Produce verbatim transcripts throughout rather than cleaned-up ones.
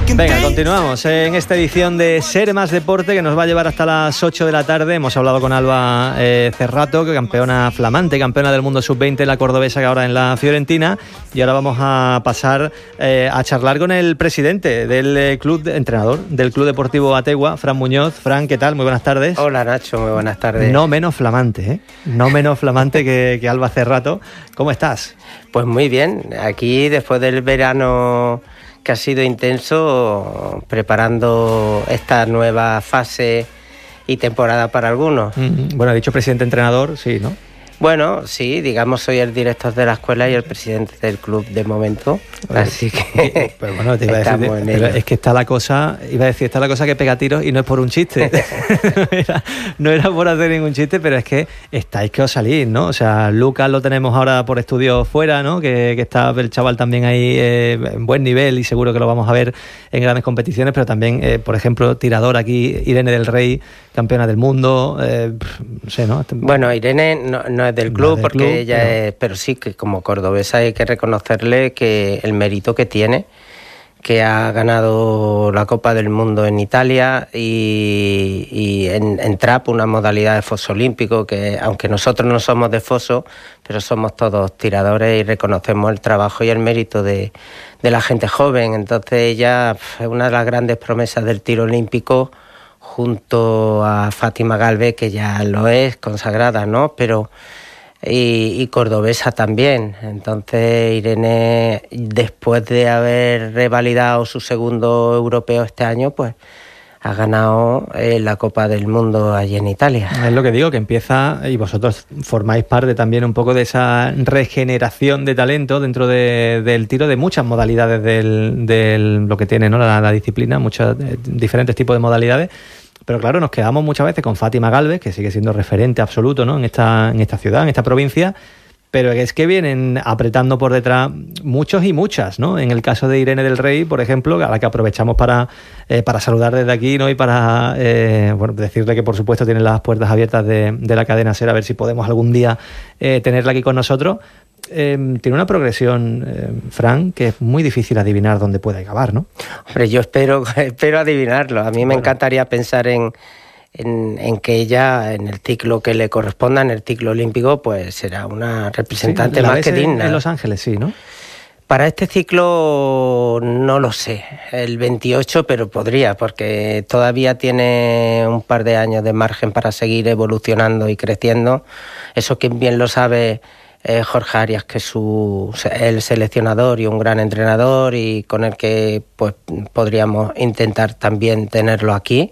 Venga, continuamos en esta edición de Ser Más Deporte, que nos va a llevar hasta las ocho de la tarde. Hemos hablado con Alba eh, Cerrato, que campeona flamante, campeona del mundo sub veinte, la cordobesa, que ahora en la Fiorentina. Y ahora vamos a pasar eh, a charlar con el presidente del eh, club, de, entrenador del Club Deportivo Ategua, Fran Muñoz. Fran, ¿qué tal? Muy buenas tardes. Hola, Nacho, muy buenas tardes. No menos flamante, ¿eh? No menos flamante que, que Alba Cerrato. ¿Cómo estás? Pues muy bien, aquí después del verano que ha sido intenso, preparando esta nueva fase y temporada para algunos. Mm-hmm. Bueno, ha dicho presidente-entrenador, sí, ¿no? Bueno, sí, digamos, soy el director de la escuela y el presidente del club de momento, así que pero bueno, te iba a decir, pero es que está la cosa, iba a decir, está la cosa que pega tiros y no es por un chiste. no, era, no era por hacer ningún chiste, pero es que estáis que os salís, ¿no? O sea, Lucas lo tenemos ahora por estudios fuera, ¿no? Que, que está el chaval también ahí eh, en buen nivel y seguro que lo vamos a ver en grandes competiciones, pero también, eh, por ejemplo, tirador aquí, Irene del Rey, campeona del mundo, eh, no sé, ¿no? Bueno, Irene no, no es del club, no del porque club, ella pero... es, pero sí que como cordobesa hay que reconocerle que el mérito que tiene, que ha ganado la Copa del Mundo en Italia y, y en, en trap, una modalidad de foso olímpico, que aunque nosotros no somos de foso, pero somos todos tiradores y reconocemos el trabajo y el mérito de, de la gente joven. Entonces ella es una de las grandes promesas del tiro olímpico, junto a Fátima Galvez, que ya lo es, consagrada, ¿no? Pero y, y cordobesa también. Entonces Irene, después de haber revalidado su segundo europeo este año, pues ha ganado eh, la Copa del Mundo allí en Italia. Es lo que digo, que empieza, y vosotros formáis parte también un poco de esa regeneración de talento dentro de, del tiro, de muchas modalidades del, del lo que tiene, ¿no? la, la disciplina, muchos eh, diferentes tipos de modalidades. Pero claro, nos quedamos muchas veces con Fátima Galvez, que sigue siendo referente absoluto, ¿no? en esta, en esta ciudad, en esta provincia. Pero es que vienen apretando por detrás muchos y muchas, ¿no? En el caso de Irene del Rey, por ejemplo, a la que aprovechamos para, eh, para saludar desde aquí, ¿no? Y para eh, bueno, decirle que, por supuesto, tiene las puertas abiertas de, de la cadena SER, a ver si podemos algún día eh, tenerla aquí con nosotros. Eh, tiene una progresión, eh, Fran, que es muy difícil adivinar dónde puede acabar, ¿no? Hombre, yo espero, espero adivinarlo. A mí bueno. me encantaría pensar en... En, en que ella, en el ciclo que le corresponda, en el ciclo olímpico, pues será una representante sí, más que digna. En Los Ángeles, sí, ¿no? Para este ciclo no lo sé, el veintiocho, pero podría, porque todavía tiene un par de años de margen para seguir evolucionando y creciendo. Eso quien bien lo sabe eh, Jorge Arias, que es su, el seleccionador y un gran entrenador, y con el que pues podríamos intentar también tenerlo aquí.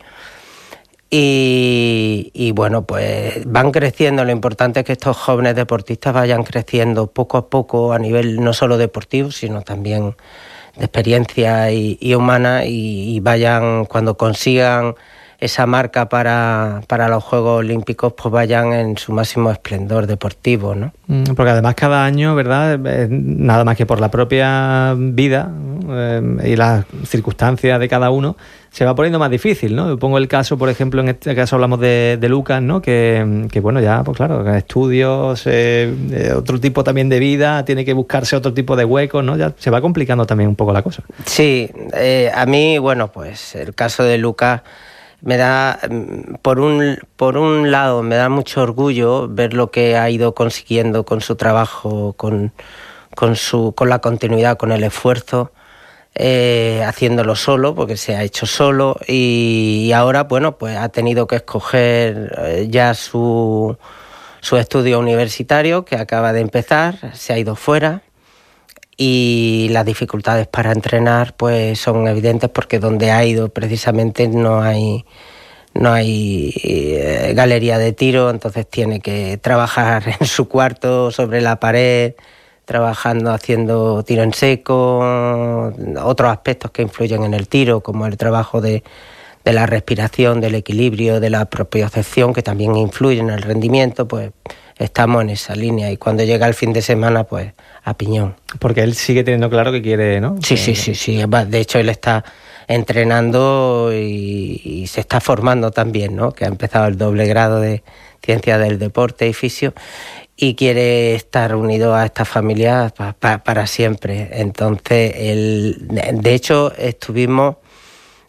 Y, y bueno, pues van creciendo. Lo importante es que estos jóvenes deportistas vayan creciendo poco a poco a nivel no solo deportivo, sino también de experiencia y, y humana, y, y vayan, cuando consigan esa marca para, para los Juegos Olímpicos, pues vayan en su máximo esplendor deportivo, ¿no? Porque además cada año, ¿verdad?, nada más que por la propia vida, ¿no? eh, y las circunstancias de cada uno, se va poniendo más difícil, ¿no? Yo pongo el caso, por ejemplo, en este caso hablamos de, de Lucas, ¿no? Que, que bueno, ya, pues claro, estudios, eh, otro tipo también de vida, tiene que buscarse otro tipo de huecos, ¿no? Ya se va complicando también un poco la cosa. Sí, eh, a mí, bueno, pues el caso de Lucas me da, por un, por un lado, me da mucho orgullo ver lo que ha ido consiguiendo con su trabajo, con, con, su, con la continuidad, con el esfuerzo, eh, haciéndolo solo, porque se ha hecho solo, y, y ahora, bueno, pues ha tenido que escoger ya su, su estudio universitario, que acaba de empezar, se ha ido fuera, y las dificultades para entrenar pues son evidentes, porque donde ha ido precisamente no hay no hay eh, galería de tiro, entonces tiene que trabajar en su cuarto, sobre la pared, trabajando, haciendo tiro en seco, otros aspectos que influyen en el tiro, como el trabajo de, de la respiración, del equilibrio, de la propiocepción, que también influyen en el rendimiento. Pues estamos en esa línea, y cuando llega el fin de semana, pues a piñón. Porque él sigue teniendo claro que quiere, ¿no? Sí, sí, sí, sí. De hecho, él está entrenando y, y se está formando también, ¿no? Que ha empezado el doble grado de Ciencia del Deporte y Fisio, y quiere estar unido a esta familia pa, pa, para siempre. Entonces, él, de hecho, estuvimos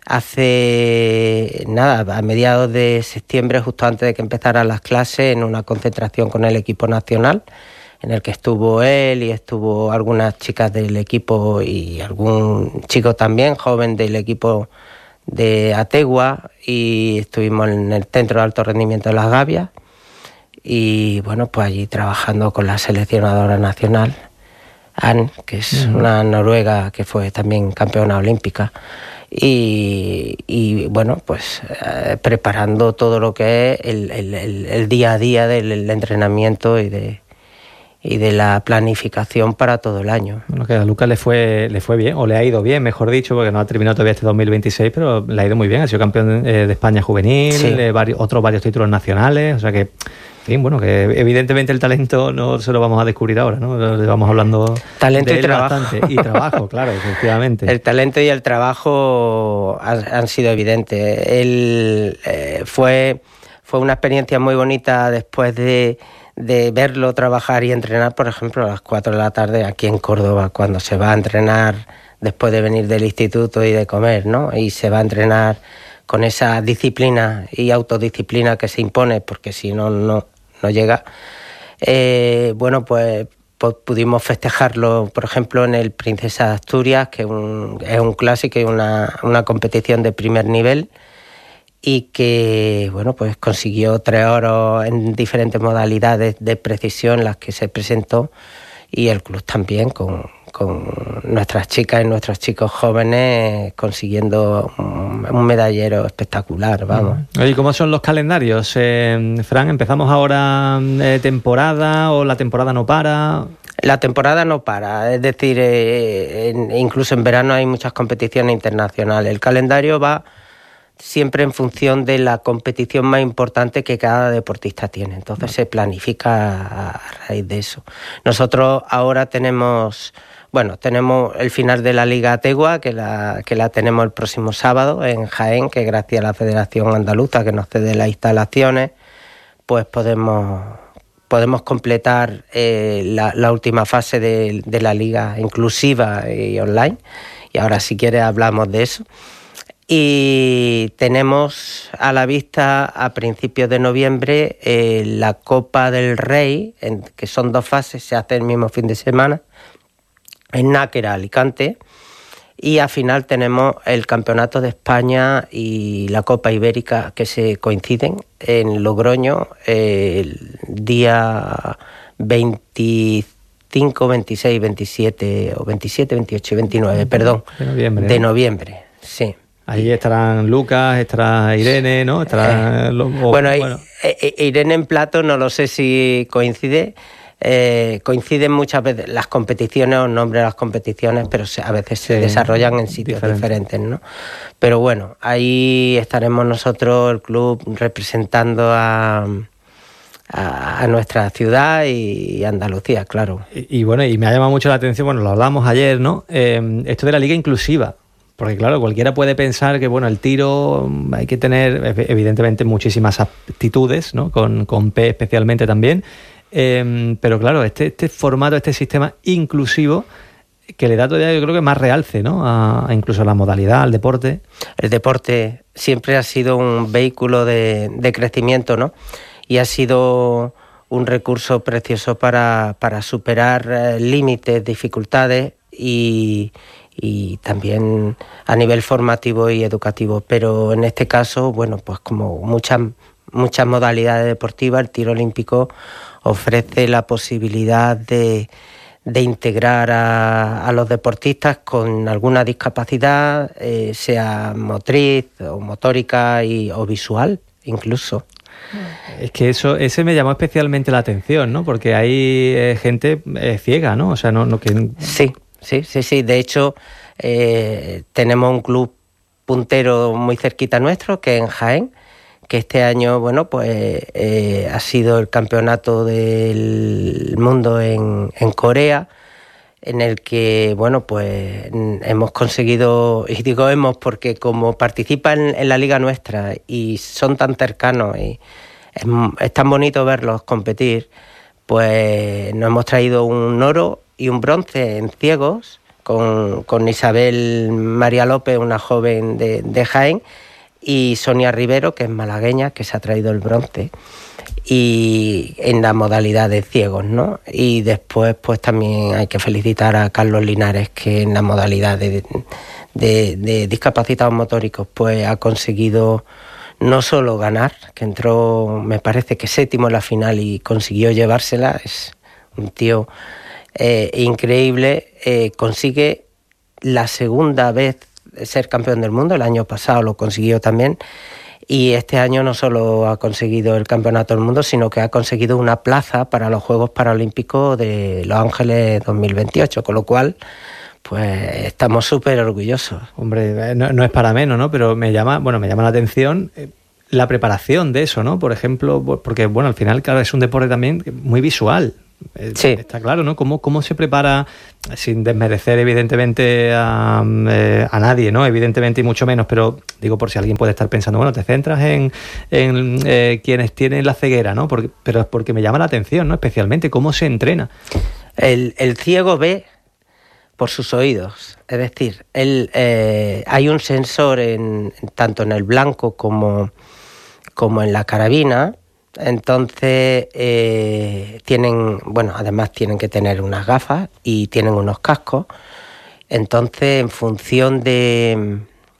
hace nada, a mediados de septiembre, justo antes de que empezaran las clases, en una concentración con el equipo nacional, en el que estuvo él y estuvo algunas chicas del equipo y algún chico también, joven del equipo de Ategua, y estuvimos en el Centro de Alto Rendimiento de Las Gavias y bueno, pues allí trabajando con la seleccionadora nacional, Anne, que es uh-huh. una noruega que fue también campeona olímpica. Y, y bueno, pues eh, preparando todo lo que es el, el, el, el día a día del el entrenamiento y de y de la planificación para todo el año. Bueno, que a Lucas le fue le fue bien, o le ha ido bien, mejor dicho, porque no ha terminado todavía este dos mil veintiséis, pero le ha ido muy bien, ha sido campeón eh, de España juvenil, sí. eh, varios, otros varios títulos nacionales, o sea que, en fin, bueno, que evidentemente el talento no se lo vamos a descubrir ahora, ¿no? Le vamos hablando talento de y trabajo. Bastante. Y trabajo, claro, efectivamente. El talento y el trabajo han, han sido evidentes. Él eh, fue, fue una experiencia muy bonita después de de verlo trabajar y entrenar, por ejemplo, a las cuatro de la tarde aquí en Córdoba, cuando se va a entrenar después de venir del instituto y de comer, ¿no? Y se va a entrenar con esa disciplina y autodisciplina que se impone, porque si no, no, no llega. Eh, bueno, pues, pues pudimos festejarlo, por ejemplo, en el Princesa de Asturias, que un, es un clásico y una, una competición de primer nivel, y que bueno, pues consiguió tres oros en diferentes modalidades de precisión las que se presentó, y el club también con, con nuestras chicas y nuestros chicos jóvenes consiguiendo un, un medallero espectacular, vamos. ¿Y cómo son los calendarios, eh, Fran? ¿Empezamos ahora eh, temporada o la temporada no para? La temporada no para, es decir, eh, en, incluso en verano hay muchas competiciones internacionales. El calendario va siempre en función de la competición más importante que cada deportista tiene. Entonces se planifica a raíz de eso. Nosotros ahora tenemos, bueno, tenemos el final de la Liga Ategua, que la, que la tenemos el próximo sábado en Jaén, que gracias a la Federación Andaluza que nos cede las instalaciones, pues podemos, podemos completar eh, la, la última fase de, de la liga inclusiva y online. Y ahora si quieres hablamos de eso. Y tenemos a la vista a principios de noviembre eh, la Copa del Rey, en, que son dos fases, se hace el mismo fin de semana, en Náquera, Alicante, y al final tenemos el Campeonato de España y la Copa Ibérica, que se coinciden en Logroño eh, el día veinticinco, veintiséis, veintisiete, o veintisiete, veintiocho y veintinueve, perdón, de noviembre, de ¿no? noviembre, sí. Ahí estarán Lucas, estará Irene, ¿no? Estará, eh, lo, o, bueno, bueno. Irene en plato no lo sé si coincide. Eh, coinciden muchas veces las competiciones o nombres de las competiciones, pero a veces se sí, desarrollan en sitios diferente. diferentes, ¿no? Pero bueno, ahí estaremos nosotros, el club, representando a... A, a nuestra ciudad y Andalucía, claro. Y, y bueno, y me ha llamado mucho la atención, bueno, lo hablamos ayer, ¿no? Eh, esto de la liga inclusiva. Porque claro, cualquiera puede pensar que bueno, el tiro hay que tener evidentemente muchísimas aptitudes, ¿no? Con, con P especialmente también. Eh, pero claro, este, este formato, este sistema inclusivo que le da todavía, yo creo que más realce, ¿no? A, a incluso a la modalidad, al deporte. El deporte siempre ha sido un vehículo de, de crecimiento, ¿no? Y ha sido un recurso precioso para, para superar eh, límites, dificultades y... y también a nivel formativo y educativo, pero en este caso, bueno, pues como muchas muchas modalidades deportivas, el tiro olímpico ofrece la posibilidad de, de integrar a, a los deportistas con alguna discapacidad, eh, sea motriz o motórica y, o visual incluso. Es que eso ese me llamó especialmente la atención, ¿no? Porque hay eh, gente eh, ciega, ¿no? O sea, no, no que... Sí. Sí, sí, sí. De hecho, eh, tenemos un club puntero muy cerquita nuestro, que es en Jaén, que este año, bueno, pues eh, ha sido el campeonato del mundo en, en Corea, en el que, bueno, pues hemos conseguido, y digo hemos porque como participan en la liga nuestra y son tan cercanos y es, es tan bonito verlos competir, pues nos hemos traído un oro y un bronce en ciegos, con, con Isabel María López, una joven de, de Jaén, y Sonia Rivero, que es malagueña, que se ha traído el bronce, y en la modalidad de ciegos, ¿no? Y después pues también hay que felicitar a Carlos Linares, que en la modalidad de, de, de discapacitados motóricos pues ha conseguido no solo ganar, que entró me parece que séptimo en la final y consiguió llevársela, es un tío eh, increíble, eh, consigue la segunda vez ser campeón del mundo, el año pasado lo consiguió también, y este año no solo ha conseguido el campeonato del mundo, sino que ha conseguido una plaza para los Juegos Paralímpicos de Los Ángeles dos mil veintiocho, con lo cual pues estamos súper orgullosos. Hombre, no, no es para menos, ¿no? Pero me llama, bueno, me llama la atención la preparación de eso, ¿no? Por ejemplo, porque bueno, al final, claro, es un deporte también muy visual. Sí. Está claro, ¿no? ¿Cómo, cómo se prepara, sin desmerecer evidentemente a, eh, a nadie, ¿no? Evidentemente y mucho menos, pero digo por si alguien puede estar pensando, bueno, te centras en, en eh, quienes tienen la ceguera, ¿no? Porque, pero es porque me llama la atención, ¿no? Especialmente cómo se entrena. El, el ciego ve por sus oídos, es decir, él, eh, hay un sensor en, tanto en el blanco como, como en la carabina. Entonces eh, tienen, bueno, además tienen que tener unas gafas y tienen unos cascos. Entonces, en función de,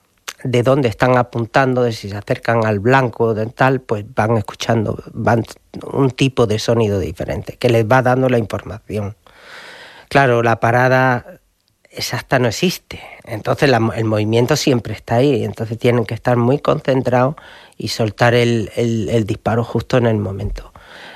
de dónde están apuntando, de si se acercan al blanco o de tal, pues van escuchando van un tipo de sonido diferente que les va dando la información. Claro, la parada exacta no existe, entonces la, el movimiento siempre está ahí, entonces tienen que estar muy concentrados y soltar el, el, el disparo justo en el momento.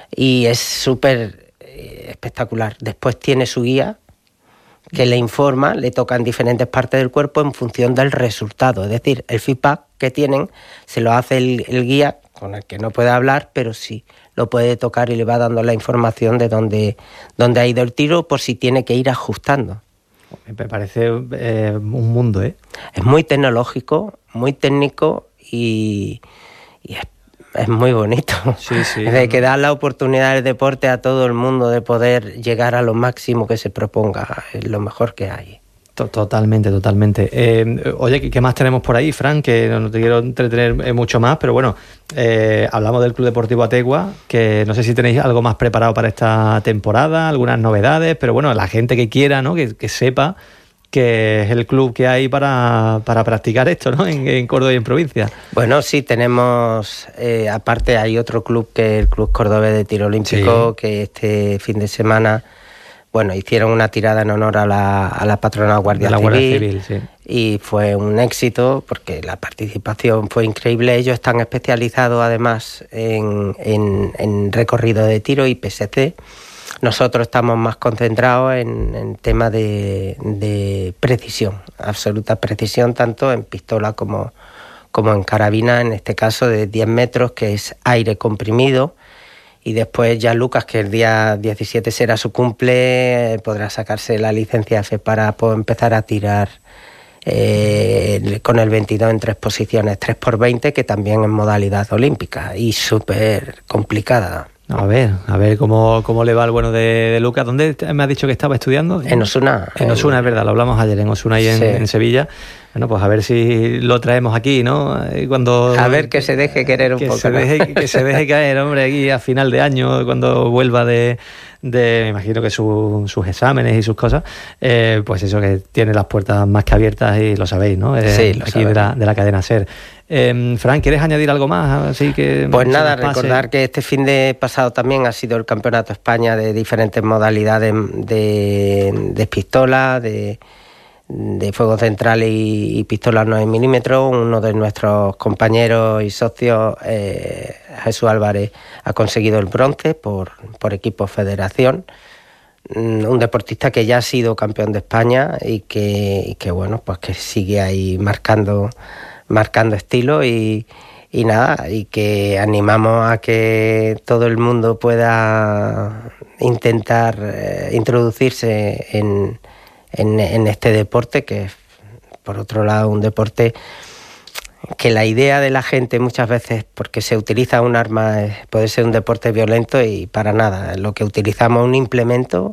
Y es súper eh, espectacular. Después tiene su guía que le informa, le toca en diferentes partes del cuerpo en función del resultado, es decir, el feedback que tienen se lo hace el, el guía, con el que no puede hablar, pero sí lo puede tocar y le va dando la información de dónde, dónde ha ido el tiro por si tiene que ir ajustando. Me parece eh, un mundo, ¿eh? Es muy tecnológico, muy técnico y, y es, es muy bonito. Sí, sí. De que da la oportunidad del deporte a todo el mundo de poder llegar a lo máximo que se proponga, es lo mejor que hay. Totalmente, totalmente. Eh, oye, ¿qué más tenemos por ahí, Fran? Que no te quiero entretener mucho más, pero bueno, eh, hablamos del Club Deportivo Ategua, que no sé si tenéis algo más preparado para esta temporada, algunas novedades, pero bueno, la gente que quiera, ¿no? Que, que sepa que es el club que hay para, para practicar esto, ¿no? En, en Córdoba y en provincia. Bueno, sí, tenemos, eh, aparte hay otro club que es el Club Cordobés de Tiro Olímpico, sí, que este fin de semana... Bueno, hicieron una tirada en honor a la, a la patrona Guardia, la Civil, Guardia Civil, sí. Y fue un éxito porque la participación fue increíble. Ellos están especializados además en, en, en recorrido de tiro y P S C. Nosotros estamos más concentrados en, en tema de, de precisión, absoluta precisión, tanto en pistola como, como en carabina, en este caso de diez metros, que es aire comprimido. Y después ya Lucas, que el día diecisiete será su cumple, podrá sacarse la licencia F para poder empezar a tirar eh, con el veintidós en tres posiciones, tres por veinte, que también es modalidad olímpica y súper complicada. A ver, a ver cómo, cómo le va al bueno de, de Lucas. ¿Dónde me has dicho que estaba estudiando? En Osuna. En Osuna, es verdad, lo hablamos ayer, en Osuna y en, sí. en Sevilla. Bueno, pues a ver si lo traemos aquí, ¿no? Cuando a ver que se deje querer un que poco. Se ¿no? deje, que se deje caer, hombre, aquí a final de año, cuando vuelva de, de me imagino que su, sus exámenes y sus cosas, eh, pues eso, que tiene las puertas más que abiertas y lo sabéis, ¿no? Eh, sí, lo aquí de la, de la cadena SER. Eh, Fran, ¿quieres añadir algo más? Así que pues nada, recordar que este fin de pasado también ha sido el Campeonato de España de diferentes modalidades de, de pistola, de, de fuego central y, y pistolas nueve milímetros. Uno de nuestros compañeros y socios, eh, Jesús Álvarez, ha conseguido el bronce por, por equipo federación. Un deportista que ya ha sido campeón de España y que, y que bueno, pues que sigue ahí marcando... marcando estilo y, y nada, y que animamos a que todo el mundo pueda intentar eh, introducirse en, en, en este deporte, que es, por otro lado, un deporte que la idea de la gente muchas veces, porque se utiliza un arma, puede ser un deporte violento y para nada. Lo que utilizamos es un implemento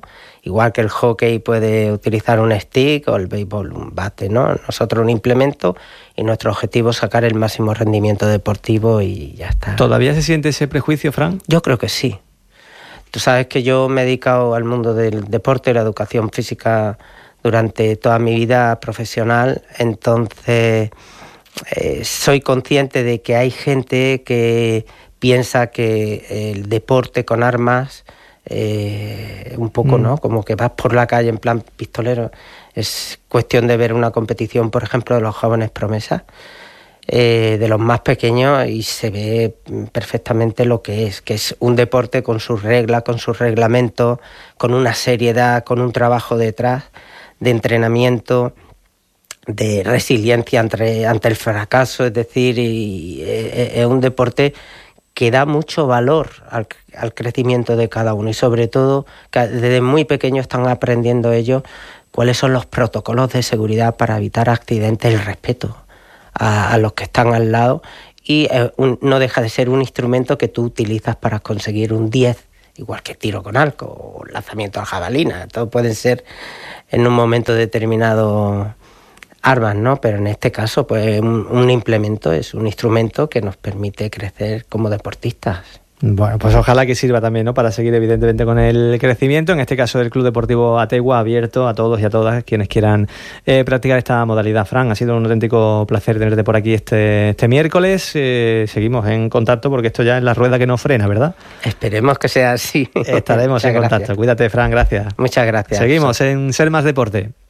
igual que el hockey puede utilizar un stick o el béisbol un bate, ¿no? Nosotros un implemento y nuestro objetivo es sacar el máximo rendimiento deportivo y ya está. ¿Todavía se siente ese prejuicio, Fran? Yo creo que sí. Tú sabes que yo me he dedicado al mundo del deporte y la educación física durante toda mi vida profesional, entonces eh, soy consciente de que hay gente que piensa que el deporte con armas, eh, un poco, mm. ¿no? Como que vas por la calle en plan pistolero. Es cuestión de ver una competición, por ejemplo, de los jóvenes promesas, eh, de los más pequeños, y se ve perfectamente lo que es, que es un deporte con sus reglas, con sus reglamentos, con una seriedad, con un trabajo detrás de entrenamiento, de resiliencia ante, ante el fracaso, es decir, y, es, es un deporte que da mucho valor al, al crecimiento de cada uno, y sobre todo que desde muy pequeños están aprendiendo ellos cuáles son los protocolos de seguridad para evitar accidentes, el respeto a, a los que están al lado, y eh, un, no deja de ser un instrumento que tú utilizas para conseguir un diez, igual que tiro con arco o lanzamiento a jabalina. Todo pueden ser en un momento determinado armas, ¿no? Pero en este caso, pues un, un implemento es un instrumento que nos permite crecer como deportistas. Bueno, pues ojalá que sirva también, ¿no?, para seguir evidentemente con el crecimiento. En este caso, el Club Deportivo Ategua, abierto a todos y a todas quienes quieran eh, practicar esta modalidad. Fran, ha sido un auténtico placer tenerte por aquí este, este miércoles. Eh, seguimos en contacto porque esto ya es la rueda que no frena, ¿verdad? Esperemos que sea así. Estaremos en contacto. Cuídate, Fran, gracias. Muchas gracias. Seguimos en Ser Más Deporte.